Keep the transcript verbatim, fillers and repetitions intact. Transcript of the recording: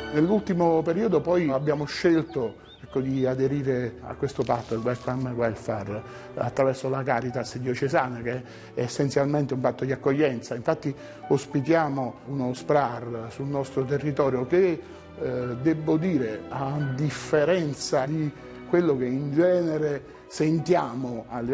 Nell'ultimo periodo poi abbiamo scelto ecco, di aderire a questo patto del Welcome Welfare attraverso la Caritas diocesana, che è essenzialmente un patto di accoglienza. Infatti ospitiamo uno S P R A R sul nostro territorio che, eh, devo dire, a differenza di quello che in genere sentiamo a